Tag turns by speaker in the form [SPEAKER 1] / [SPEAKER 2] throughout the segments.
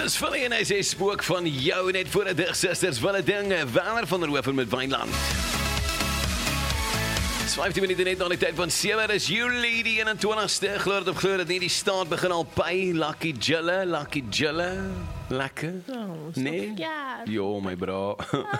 [SPEAKER 1] Dis Philly en hy sê spook van jou net voor 'n dig, susters, wel 'n ding, Werner van der Hoeven met Wynland. 15 minute net na die tyd van 7, dis Julie die 21ste, glo dat nie die staat begin al by, Lucky Jille, lekker, nee?
[SPEAKER 2] Ja.
[SPEAKER 1] Jo, my bra.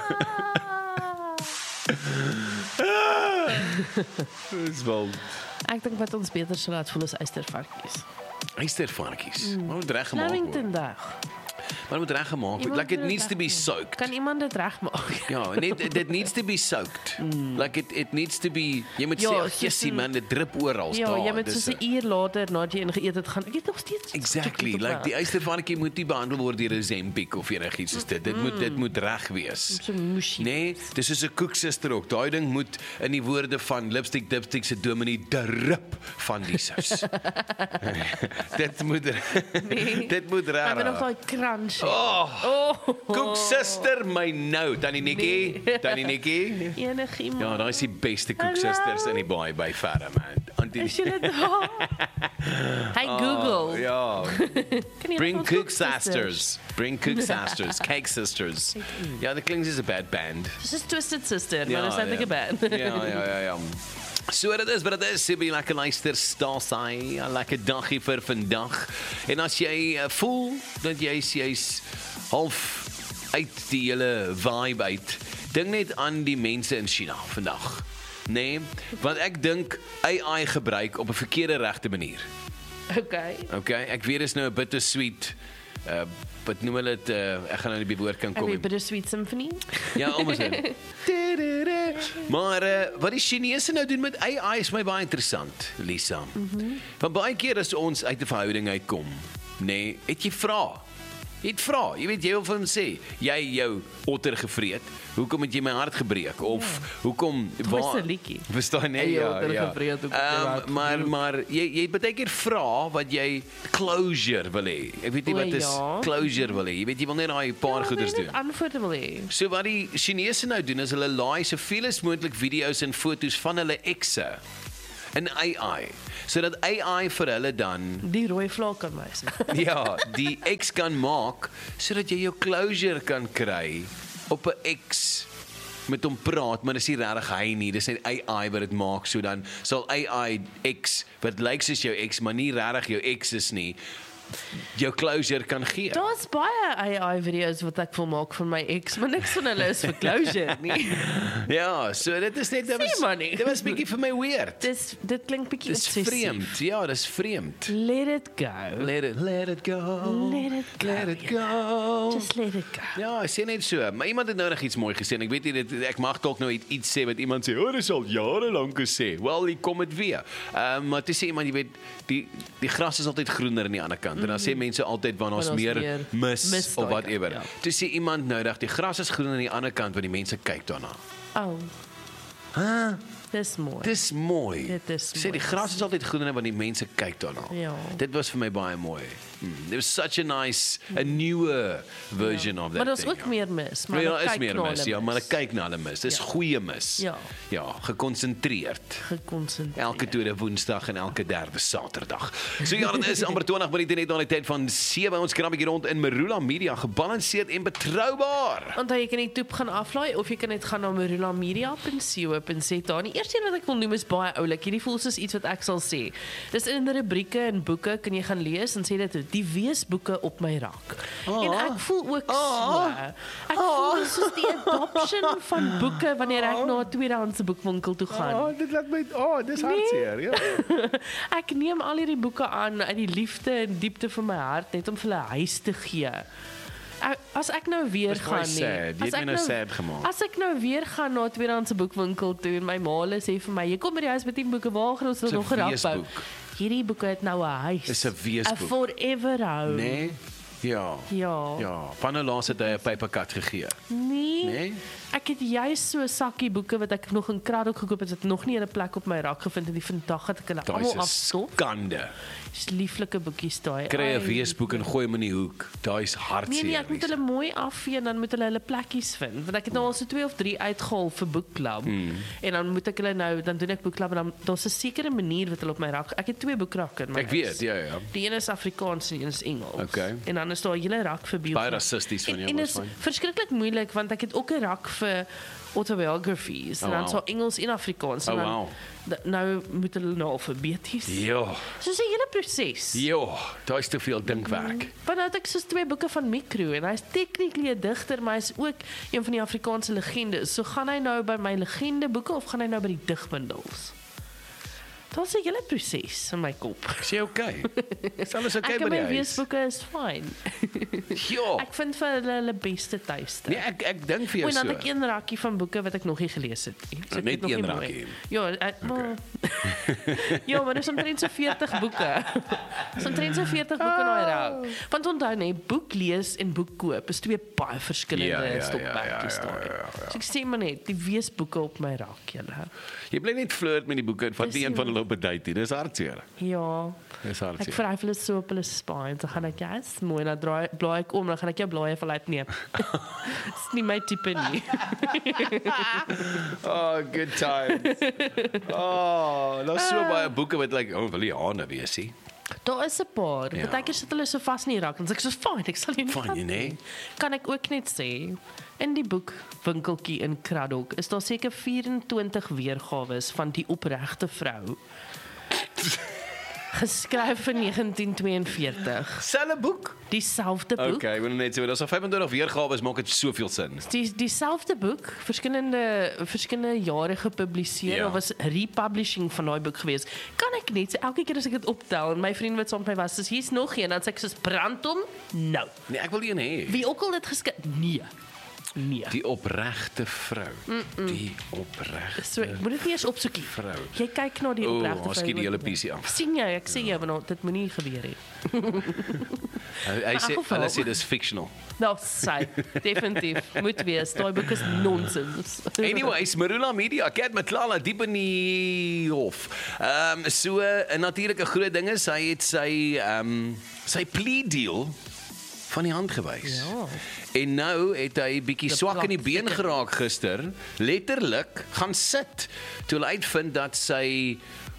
[SPEAKER 1] Dis wel
[SPEAKER 2] Ek dink wat ons beter sal laat voel is eystervarkies.
[SPEAKER 1] eystervarkies, maar moet reggemaak word.
[SPEAKER 2] Lavington dag.
[SPEAKER 1] Maar moet reggemaak word, like it needs to be soaked.
[SPEAKER 2] Kan iemand dit regmaak?
[SPEAKER 1] Ja, it needs to be soaked. Like it needs to be, jy moet
[SPEAKER 2] Ja,
[SPEAKER 1] sê,
[SPEAKER 2] soos
[SPEAKER 1] jessie man, dit drup oral.
[SPEAKER 2] Ja, jy moet soos 'n uur later nadat jy ingeëet het gaan. Ek het nog steeds
[SPEAKER 1] Exactly, like die eystervarkie moet nie behandel word deur 'n Ozempic of enigiets soos dit. Dit moet reg wees.
[SPEAKER 2] so mushy.
[SPEAKER 1] Nee, dis soos 'n koeksuster ook. Daai ding moet in die woorde van Lipstick Dipstick se dominee drup van die sous. Dit moet dit moet
[SPEAKER 2] Ek het nog
[SPEAKER 1] reg.
[SPEAKER 2] daai crunch.
[SPEAKER 1] Koeksuster my nou, Tannie Nikki, Tannie Nikki.
[SPEAKER 2] Enigiemand.
[SPEAKER 1] Ja, daai is die beste koeksusters in die baai by verre man. Auntie.
[SPEAKER 2] Is jy dit daar? Hey Google.
[SPEAKER 1] Ja.
[SPEAKER 2] Kan jy
[SPEAKER 1] Bring
[SPEAKER 2] ons
[SPEAKER 1] Cook
[SPEAKER 2] koeksusters?
[SPEAKER 1] Sisters. Bring Cook Sisters. Cake Sisters. Ja, dat klinkt as 'n bad band.
[SPEAKER 2] Dis is Twisted Sister, maar
[SPEAKER 1] Ja,
[SPEAKER 2] dis eintlik 'n band.
[SPEAKER 1] Ja. So dit is wat dit is. Jy bly lekker luister, stasie, 'n lekker dagie vir vandag. En as jy voel dat jy's half uit die hele vibe uit, dink net aan die mense in China vandag. Nee, want ek dink AI gebruik op 'n verkeerde regte manier. Okay, ek weet is nou 'n bittersweet wat noem hulle dit, ek gaan nou nie by woord kan kom
[SPEAKER 2] Ek
[SPEAKER 1] nie.
[SPEAKER 2] weet Bittersweet Symphony.
[SPEAKER 1] Ja, almoes dit. Maar wat die Chinese nou doen met AI is my baie interessant, Lisa. Want baie keer as ons uit 'n verhouding uitkom, nee, het jy vra. Jy weet jy wil vir hom sê, jy jou otter gevreet. Hoekom het jy my hart gebreek of hoekom
[SPEAKER 2] Dis 'n liedjie.
[SPEAKER 1] Verstaan nee,
[SPEAKER 2] Jy
[SPEAKER 1] ja.
[SPEAKER 2] otter gevreet, hoekom het jy my hart
[SPEAKER 1] maar jy baie keer vra wat jy closure wil hê. Ek weet nie
[SPEAKER 2] O,
[SPEAKER 1] wat is
[SPEAKER 2] ja.
[SPEAKER 1] closure wil hê. Jy weet jy wil net daai paar goeders doen.
[SPEAKER 2] Antwoorde wil hê.
[SPEAKER 1] So wat die Chinese nou doen is hulle laai soveel as moontlik video's en foto's van hulle ekse in AI, sodat AI vir hulle dan
[SPEAKER 2] Die rooi vlak kan wys.
[SPEAKER 1] die X kan maak sodat jy jou closure kan kry op 'n X met hom praat, maar dis nie regtig hy nie, dis net AI wat dit maak, so dan sal AI X wat lyk soos jou X, maar nie regtig jou X is nie, jou closure kan gee.
[SPEAKER 2] Daar's baie AI video's wat ek wil maak van my ex, maar niks van hulle is vir closure nie.
[SPEAKER 1] Ja, so dit is net dit was bietjie vir my weird.
[SPEAKER 2] Dit klink bietjie
[SPEAKER 1] Dis vreemd. Ja, dis vreemd.
[SPEAKER 2] Let it go.
[SPEAKER 1] Let it go.
[SPEAKER 2] Let it go.
[SPEAKER 1] Let it go.
[SPEAKER 2] Just let it go.
[SPEAKER 1] Ja, ek sê net so. Maar iemand het nou nog iets mooi gesê en ek weet nie ek mag dalk nou iets sê wat iemand sê, dis al jare lank gesê. Wel, hier kom dit weer. Maar toe sê iemand, jy weet, die gras is altyd groener aan die ander kant. En dan sê mense altyd wanneer ons meer mis of whatever.
[SPEAKER 2] Ja.
[SPEAKER 1] Toe sê iemand nou dat die gras is groener aan die ander kant want die mense kyk daarna. Dis mooi.
[SPEAKER 2] Dit is
[SPEAKER 1] Sê die gras is altyd groener want die mense kyk daarna.
[SPEAKER 2] Ja.
[SPEAKER 1] Dit was vir my baie mooi. There was such a newer version of that.
[SPEAKER 2] Maar daar's
[SPEAKER 1] thing,
[SPEAKER 2] ook meer mis, maar
[SPEAKER 1] ja,
[SPEAKER 2] hulle
[SPEAKER 1] is
[SPEAKER 2] kyk
[SPEAKER 1] meer
[SPEAKER 2] na
[SPEAKER 1] mis,
[SPEAKER 2] hulle
[SPEAKER 1] ja, maar ek kyk na hulle mis. Dis goeie mis.
[SPEAKER 2] Ja.
[SPEAKER 1] Gekonsentreerd. Elke tweede Woensdag en elke derde Saterdag. So ja, dit is amper 20 minute net na die tyd van 7. Ons krap bietjie rond in Marula Media, gebalanseerd en betroubaar.
[SPEAKER 2] Want jy kan die toep gaan aflaai of jy kan net gaan na marulamedia.co.za. Die eerste een wat ek wil noem is baie oulik. Hierdie voel soos iets wat ek sal sê. Dis in die rubrieke en boeke kan jy gaan lees en sê dit die weesboeke op my rak. En ek voel ook so. Ek voel soos die adoption van boeke wanneer ek na 'n tweedehandse boekwinkel toe gaan.
[SPEAKER 1] Dit laat my dis hartseer, ja.
[SPEAKER 2] Ek neem al hierdie boeke aan uit die liefde en diepte van my hart net om vir hulle 'n huis te gee. As ek nou weer gaan As ek nou weer gaan na 'n tweedehandse boekwinkel toe en my maale sê vir my, jy kom by die huis met 10 boeke, waar gaan ons dit nog gerap bou? Hierdie boeke het nou 'n huis.
[SPEAKER 1] Dis 'n weesboek.
[SPEAKER 2] 'n forever home.
[SPEAKER 1] Nee. Ja. Panne laas het hy 'n pyperkat gegee.
[SPEAKER 2] Nee. Ek het juist so 'n sakkie boeke wat ek nog in Kraddock gekoop het, wat nog nie 'n plek op my rak gevind het. Die vandag het ek hulle almal afstop.
[SPEAKER 1] Skande.
[SPEAKER 2] Dis lieflike boekies daai.
[SPEAKER 1] Kry 'n weesboek en gooi hom in die hoek. Daai's hartseer.
[SPEAKER 2] Nee, ek moet hulle mooi afvee en dan moet hulle plekkies vind. Want ek het nou al so 2 of 3 uitgehaal vir boekklub. En dan moet ek hulle nou, dan doen ek boekklub en dan daar's 'n sekere manier wat hulle op my rak. Ek het 2 boekrakke in my
[SPEAKER 1] Ek weet, ja.
[SPEAKER 2] Die een is Afrikaans en die een is Engels.
[SPEAKER 1] Okay.
[SPEAKER 2] En dan is daar 'n hele rak vir
[SPEAKER 1] Baie rassisties van jou,
[SPEAKER 2] En
[SPEAKER 1] was
[SPEAKER 2] is
[SPEAKER 1] fyn.
[SPEAKER 2] verskriklik moeilik want ek het ook 'n rak vir autobiographies en dan
[SPEAKER 1] wow.
[SPEAKER 2] so Engels en Afrikaans en
[SPEAKER 1] Oh,
[SPEAKER 2] dan
[SPEAKER 1] wow.
[SPEAKER 2] nou moet hulle nou alfabeties.
[SPEAKER 1] Ja,
[SPEAKER 2] Soos 'n hele proses.
[SPEAKER 1] ja, daar is te veel dinkwerk.
[SPEAKER 2] Want nou het ek soos 2 boeke van Mikro en hy's technically 'n digter, maar hy's ook een van die Afrikaanse legendes. So gaan hy nou by my legendeboeke of gaan hy nou by die digbundels? Dit is 'n hele proses in my kop.
[SPEAKER 1] Is jy okay? Is alles okay
[SPEAKER 2] Ek
[SPEAKER 1] by
[SPEAKER 2] en
[SPEAKER 1] die
[SPEAKER 2] my
[SPEAKER 1] huis?
[SPEAKER 2] weesboeke is fyn.
[SPEAKER 1] Ja.
[SPEAKER 2] Ek vind vir hulle beste tuiste.
[SPEAKER 1] Nee, ek dink vir jou
[SPEAKER 2] En dan
[SPEAKER 1] so.
[SPEAKER 2] het ek een rakkie van boeke wat ek nog nie gelees het nie. So ek
[SPEAKER 1] Net
[SPEAKER 2] weet nog
[SPEAKER 1] een
[SPEAKER 2] nie mooi.
[SPEAKER 1] rakkie?
[SPEAKER 2] Ja, maar ja, maar dis omtrent so 40 boeke. Dis omtrent so 40 boeke in daai rak. Want onthou net, boek lees en boek koop is 2 baie verskillende stokperdjies daar. So ek sê maar net, die weesboeke op my rak, julle.
[SPEAKER 1] Jy bly net flirt met die boeke en vat
[SPEAKER 2] Dis
[SPEAKER 1] nie een
[SPEAKER 2] nie-
[SPEAKER 1] van hulle op 'n date nie. Dis hartseer.
[SPEAKER 2] Ja.
[SPEAKER 1] Dis
[SPEAKER 2] Ek
[SPEAKER 1] hartseer.
[SPEAKER 2] vryf hulle so op hulle spine, dan gaan ek yes, mooi, dan blaai ek om, dan gaan ek jou blaaie verlaat nee. Dis nie my tipe nie.
[SPEAKER 1] Oh, good times. Oh, daar's so baie boeke wat wil jy Hane wees, ie?
[SPEAKER 2] Daar is 'n paar.
[SPEAKER 1] Ja.
[SPEAKER 2] Partykeer sit hulle so vas in die rak en ek sê fyn, ek sal nie
[SPEAKER 1] Fyn,
[SPEAKER 2] vat
[SPEAKER 1] nee.
[SPEAKER 2] nie. Kan ek ook net sê in die boek Winkeltjie in Kraddock is daar seker 24 weergawe van Die Opregte Vrou. Geskryf in 1942.
[SPEAKER 1] Selfe boek?
[SPEAKER 2] Dieselfde boek.
[SPEAKER 1] Okay, ek wil net sê, as daar 25 weergawe is, maak dit soveel sin.
[SPEAKER 2] Dieselfde boek, verskillende jare gepubliseer,
[SPEAKER 1] Ja.
[SPEAKER 2] of was republishing van daai boek geweest. Kan ek net sê elke keer as ek dit optel en my vriend wat saam met my was, hier's nog een, dan sê ek soos brand hom. Nou.
[SPEAKER 1] Nee, ek wil een hê.
[SPEAKER 2] Wie ook al dit geskryf, nee.
[SPEAKER 1] Die Opregte Vrou. Die Opregte.
[SPEAKER 2] So, ek moet dit nie eens opsoekie.
[SPEAKER 1] Vrou.
[SPEAKER 2] Jy kyk na die
[SPEAKER 1] O,
[SPEAKER 2] opregte vrou.
[SPEAKER 1] ons skiet die hele piece af.
[SPEAKER 2] Sien jy, ek sê jy, want dit moenie gebeur het.
[SPEAKER 1] Hy sê,
[SPEAKER 2] geval.
[SPEAKER 1] hulle sê dis fictional.
[SPEAKER 2] Nou, sê, definitief, moet wees. Daai boek is nonsens.
[SPEAKER 1] Anyways, Marula Media, Kat Matlala diep in die hof. So 'n natuurlike groot ding is hy het sy plea deal van die hand gewys.
[SPEAKER 2] Ja.
[SPEAKER 1] En nou het hy bietjie
[SPEAKER 2] De
[SPEAKER 1] swak in die
[SPEAKER 2] plak
[SPEAKER 1] been
[SPEAKER 2] fikker.
[SPEAKER 1] geraak gister, letterlik gaan sit toe hulle uitvind dat sy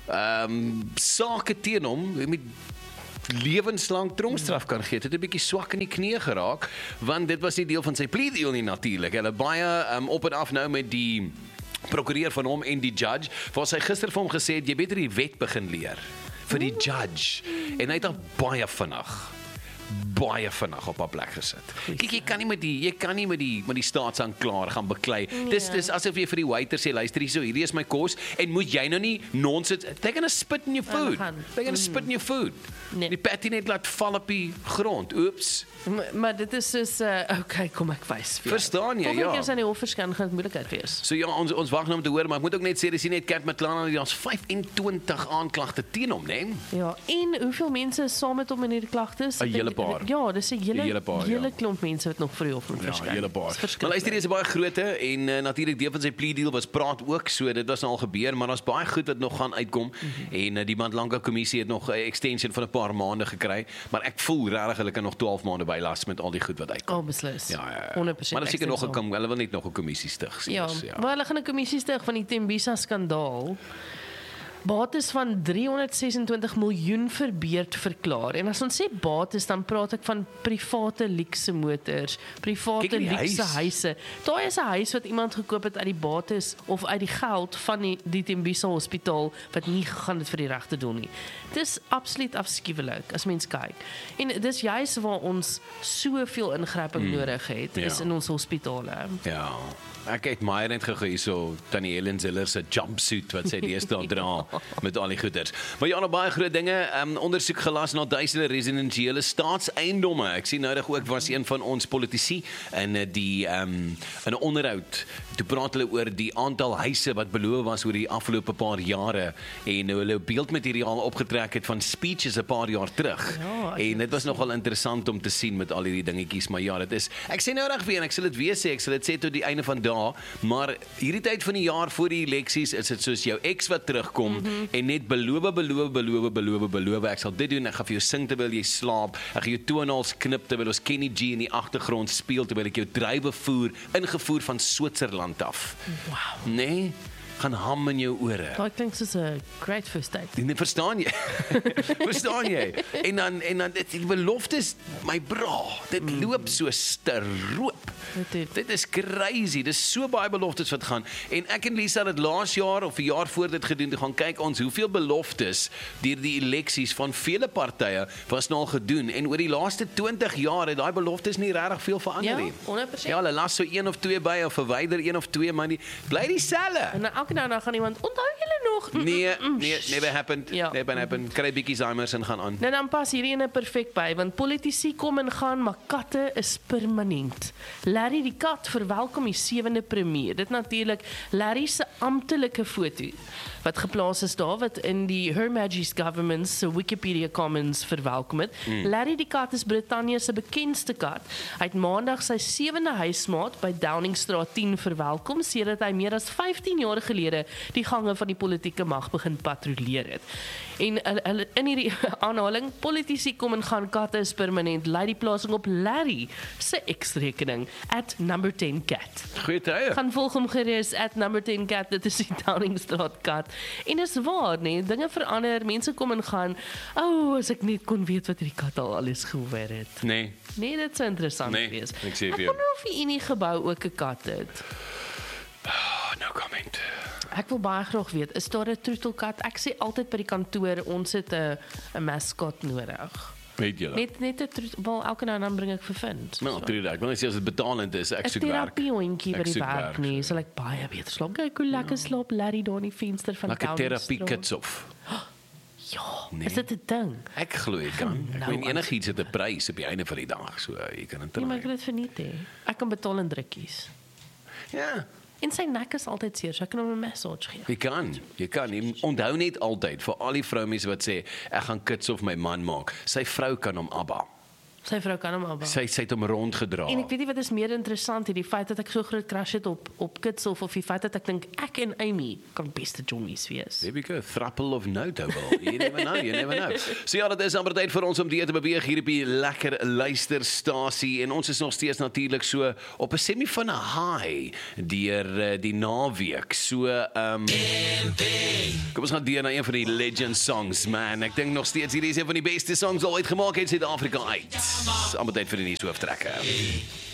[SPEAKER 1] sake teen hom met lewenslang tronkstraf kan gee. Dit het 'n bietjie swak in die knie geraak, want dit was nie deel van sy plea deal nie natuurlik. Hulle baie op en af nou met die prokureur van hom en die judge, waar sy gister vir hom gesê het jy beter die wet begin leer vir die judge. En hy het al baie vinnig op haar plek gesit. Kyk, jy kan nie met die staatsaanklaer gaan beklei. Dis asof jy vir die waiter sê, luister hierso, hierdie is my kos en moet jy nou nie nonsens. They're gonna spit in your food. They're gonna spit in your food.
[SPEAKER 2] Nee.
[SPEAKER 1] Die patty net laat val op die grond. Oeps.
[SPEAKER 2] Maar dit is soos okay, kom ek wys vir jou.
[SPEAKER 1] Verstaan jy?
[SPEAKER 2] Volgende
[SPEAKER 1] Ja.
[SPEAKER 2] keer as hy in die hof verskyn, gaan dit moeilikheid wees.
[SPEAKER 1] So ja, ons wag nou om te hoor, maar ek moet ook net sê dis nie net Kat Matlala, daar's 25 aanklagte teen hom, né?
[SPEAKER 2] Ja, en hoeveel mense is saam met hom in hierdie klagtes?
[SPEAKER 1] 'n hele paar.
[SPEAKER 2] Ja, dis 'n hele
[SPEAKER 1] paar, ja.
[SPEAKER 2] klomp mense wat nog vir die hof moet
[SPEAKER 1] Ja,
[SPEAKER 2] verskyn.
[SPEAKER 1] hele paar.
[SPEAKER 2] Dis
[SPEAKER 1] Maar
[SPEAKER 2] verskriklik.
[SPEAKER 1] luister, hier is 'n baie groote en natuurlik deel van sy plea deal was praat ook, so dit was nou al gebeur, maar daar's baie goed wat nog gaan uitkom en die Mandela kommissie het nog 'n extension van 'n paar maande gekry, maar ek voel regtig hulle kan nog 12 maande bylas met al die goed wat uitkom.
[SPEAKER 2] Oh, beslis.
[SPEAKER 1] Ja.
[SPEAKER 2] 100%.
[SPEAKER 1] Maar daar seker nog 'n
[SPEAKER 2] ek stem saam.
[SPEAKER 1] hulle wil net nog 'n kommissie stig sien.
[SPEAKER 2] Ja, maar hulle gaan 'n kommissie stig van die Tembisa skandaal. Bates van 326 miljoen verbeurd verklaar. En as ons sê bates, dan praat ek van private luukse motors, private
[SPEAKER 1] Kyk hierdie
[SPEAKER 2] luukse
[SPEAKER 1] huis.
[SPEAKER 2] huise. Daai is 'n huis wat iemand gekoop het uit die bates of uit die geld van die Tembisa hospitaal wat nie gegaan het vir die regte doel nie. Dis absoluut afskuwelik as mens kyk. En dis juis waar ons soveel ingryping nodig het, is
[SPEAKER 1] Ja.
[SPEAKER 2] in ons hospitale.
[SPEAKER 1] Ja. Ek het my net gegee hierso Tannie Helen Ziller se jumpsuit wat sy deesdae dra met al die goeders. Maar ja, nog baie groot dinge. Ondersoek gelas na duisende residensiële staatseiendomme. Ek sien noudig ook was een van ons politici in die in 'n onderhoud. Toe praat hulle oor die aantal huise wat beloof was oor die afgelope paar jare en nou hulle beeldmateriaal opgetrek het van speeches 'n paar jaar terug.
[SPEAKER 2] Ja,
[SPEAKER 1] En dit was nogal interessant om te sien met al hierdie dingetjies, maar ja, dit is ek sê nou reg weer en ek sal dit weer sê, ek sal dit sê tot die einde van dae, maar hierdie tyd van die jaar voor die eleksies is dit soos jou ex wat terugkom en net beloof, ek sal dit doen, ek gaan vir jou sing terwyl jy slaap, ek gaan jou toenaals knip terwyl ons Kenny G in die agtergrond speel terwyl ek jou druiwe voer, ingevoer van Switserland af.
[SPEAKER 2] Wow.
[SPEAKER 1] Nee? gaan ham in jou ore.
[SPEAKER 2] Daai klink soos 'n great first date.
[SPEAKER 1] Nee, verstaan jy? Verstaan jy? En dan die beloftes, my bra, dit loop so stroop. Dit is crazy. Dis so baie beloftes wat gaan. En ek en Lisa het laas jaar of 'n jaar voor dit gedoen te gaan kyk ons hoeveel beloftes deur die eleksies van vele partye was nou al gedoen en oor die laaste 20 jaar het daai beloftes nie regtig veel verander nie.
[SPEAKER 2] 100%.
[SPEAKER 1] Ja, hulle las so 1 of 2 by of verwyder 1 of 2, maar die bly dieselfde.
[SPEAKER 2] En elke nou dan gaan iemand, onthou julle nog?
[SPEAKER 1] Nee, never happened.
[SPEAKER 2] Ja.
[SPEAKER 1] Never happened. Kry bietjie Alzheimer's en gaan aan.
[SPEAKER 2] Nou dan pas hierdie ene perfek by, want politici kom en gaan, maar katte is permanent. Larry die kat verwelkom die 7de premier. Dit natuurlik Larry se amptelike foto wat geplaas is daar wat in die Her Majesty's Government se Wikipedia Commons verwelkom het. Larry die kat is Brittanje se bekendste kat. Hy het maandag sy 7de huismaat by Downingstraat 10 verwelkom sedert hy meer as 15 jaar gelede die gange van die politieke mag begin patrolleer het. En in hierdie aanhaling, politici kom en gaan, katte is permanent, lei die plasing op Larry se X-rekening @number10cat.
[SPEAKER 1] Goeie tye.
[SPEAKER 2] Gaan volg hom gerus @number10cat, dit is die Downingstraat kat. En dis waar, nee, dinge verander, mense kom en gaan. As ek net kon weet wat hierdie kat al alles gehoor het.
[SPEAKER 1] Nee.
[SPEAKER 2] Nee, dit sou interessant
[SPEAKER 1] Nee,
[SPEAKER 2] wees.
[SPEAKER 1] ek sê vir
[SPEAKER 2] Ek
[SPEAKER 1] jou.
[SPEAKER 2] wonder of die Unie gebou ook 'n kat het.
[SPEAKER 1] No comment.
[SPEAKER 2] Ek wil baie graag weet, is daar 'n troetelkat? Ek sê altyd by die kantoor, ons het 'n maskot nodig.
[SPEAKER 1] Weet julle?
[SPEAKER 2] Net 'n troetel, wel elke nou en dan bring ek vervind.
[SPEAKER 1] Nou, ek wil net sê as dit betalend is, ek
[SPEAKER 2] 'n
[SPEAKER 1] soek werk.
[SPEAKER 2] terapiehondjie by
[SPEAKER 1] Ek
[SPEAKER 2] die
[SPEAKER 1] soek
[SPEAKER 2] werk
[SPEAKER 1] werk.
[SPEAKER 2] nie, sal ek baie beter slaap. Kyk hoe lekker slaap Larry daar in die venster van
[SPEAKER 1] Lekker
[SPEAKER 2] Downingstraat.
[SPEAKER 1] terapie kits of.
[SPEAKER 2] Ja,
[SPEAKER 1] Nee.
[SPEAKER 2] is dit 'n ding?
[SPEAKER 1] Ek glo jy kan. Ek
[SPEAKER 2] Nou,
[SPEAKER 1] meen enigiets het 'n prys op die einde van die dag, so jy kan dit
[SPEAKER 2] Nee, maar ek
[SPEAKER 1] try.
[SPEAKER 2] wil dit verniet hê. Ek kan betaal in drukkies.
[SPEAKER 1] Ja.
[SPEAKER 2] En sy nek is altyd seer, so ek kan hom 'n massage gee.
[SPEAKER 1] Jy kan. Jy onthou net altyd vir al die vroumense wat sê ek gaan kits of my man maak. Sy vrou kan hom abba.
[SPEAKER 2] Sy vrou kan hom abba.
[SPEAKER 1] Sy het hom rondgedra.
[SPEAKER 2] En ek weet nie wat is meer interessant hier, die feit dat ek so groot crush het op Kitself of die feit dat ek dink ek en Amy kan beste jommies wees.
[SPEAKER 1] There we go, thruple of notable. You never know, you never know. So ja, dit is amper tyd vir ons om te beweeg hier op die lekker luisterstasie en ons is nog steeds natuurlik so op 'n semi van 'n high deur die naweek. So kom ons gaan deur na een van die legend songs, man. Ek dink nog steeds hierdie is een van die beste songs al ooit gemaak het in Suid-Afrika uit. Amper tyd vir die nuushooftrekke.